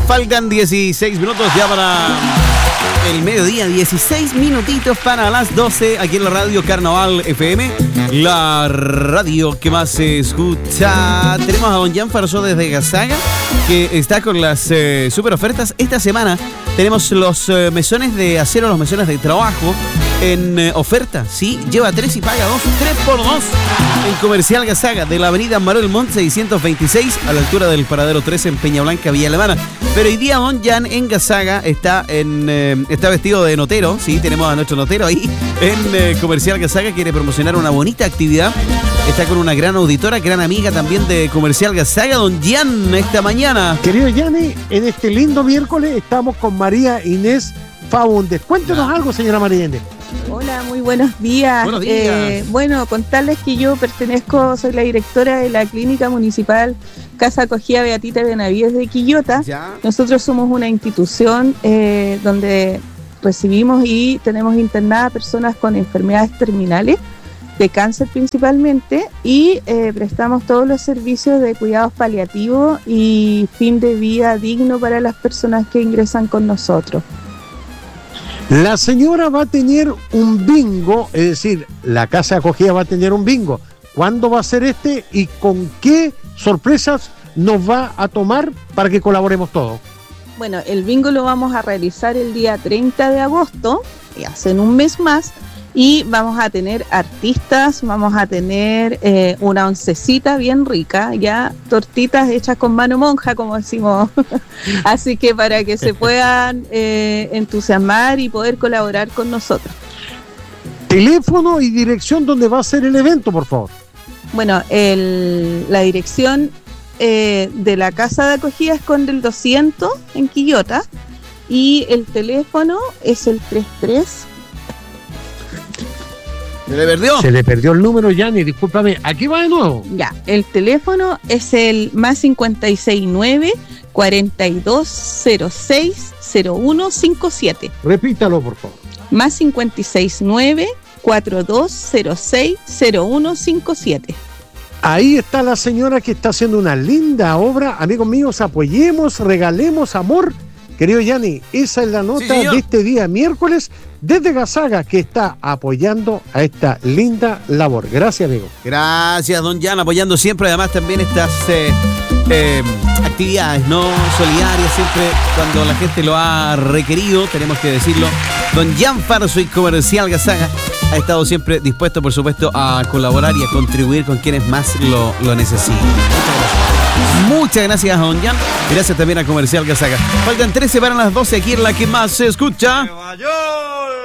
Faltan 16 minutos ya para el mediodía, 16 minutitos para las 12 aquí en la radio Carnaval FM, la radio que más se escucha. Tenemos a don Jan Farsó desde Gazaga, que está con las super ofertas. Esta semana tenemos los mesones de acero, los mesones de trabajo en oferta, ¿sí? Lleva 3 y paga 2, 3x2 en Comercial Gazaga, de la avenida Manuel Montt 626 a la altura del paradero 3 en Peña Blanca, Villa Alemana. Pero hoy día don Jan en Gazaga está vestido de notero, ¿sí? Tenemos a nuestro notero ahí en Comercial Gazaga, quiere promocionar una bonita actividad. Está con una gran auditora, gran amiga también de Comercial Gazaga, don Jan, esta mañana. Querido Yanni, en este lindo miércoles estamos con María Inés Faúndez. Cuéntenos algo, señora María Inés. Hola, muy buenos días. Buenos días. Bueno, contarles que yo soy la directora de la Clínica Municipal Casa Acogida Beatita Benavides de Quillota. ¿Ya? Nosotros somos una institución donde recibimos y tenemos internadas personas con enfermedades terminales, de cáncer principalmente, y prestamos todos los servicios de cuidados paliativos y fin de vida digno para las personas que ingresan con nosotros. La señora va a tener un bingo, es decir, la casa acogida va a tener un bingo. ¿Cuándo va a ser este y con qué sorpresas nos va a tomar para que colaboremos todos? Bueno, el bingo lo vamos a realizar el día 30 de agosto, hace en un mes más, y vamos a tener artistas, vamos a tener una oncecita bien rica, ya tortitas hechas con mano monja, como decimos. Así que para que se puedan entusiasmar y poder colaborar con nosotros. Teléfono y dirección donde va a ser el evento, por favor. Bueno, la dirección de la casa de acogida es con el 200 en Quillota, y el teléfono es el 33. ¿Se le perdió? Se le perdió el número, Yanni, discúlpame. Aquí va de nuevo. Ya, el teléfono es el más 569 4206 0157. Repítalo, por favor. Más 569 4206 0157. Ahí está la señora que está haciendo una linda obra. Amigos míos, apoyemos, regalemos amor. Querido Yanni, esa es la nota de este día miércoles desde Gazaga, que está apoyando a esta linda labor. Gracias, amigo. Gracias, don Jan, apoyando siempre, además también estas actividades no solidarias, siempre cuando la gente lo ha requerido, tenemos que decirlo. Don Jan Farsó y Comercial Gazaga ha estado siempre dispuesto, por supuesto, a colaborar y a contribuir con quienes más lo necesitan. Muchas gracias a don Jan. Gracias también a Comercial Gazaga. Faltan 13 para las 12 aquí en la que más se escucha.